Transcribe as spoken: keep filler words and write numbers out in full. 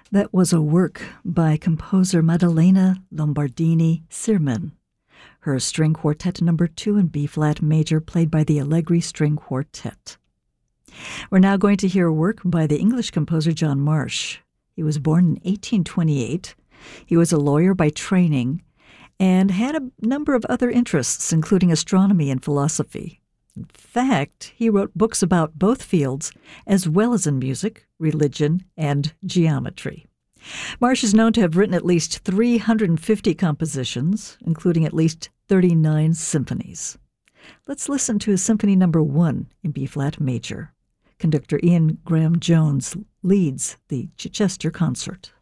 That was a work by composer Maddalena Lombardini Sirman. Her String Quartet number two in B-flat major, played by the Allegri String Quartet. We're now going to hear a work by the English composer John Marsh. He was born in eighteen twenty-eight. He was a lawyer by training and had a number of other interests, including astronomy and philosophy. In fact, he wrote books about both fields, as well as in music, religion, and geometry. Marsh is known to have written at least three hundred fifty compositions, including at least thirty-nine symphonies. Let's listen to his Symphony Number One in B-flat major. Conductor Ian Graham Jones leads the Chichester Concert.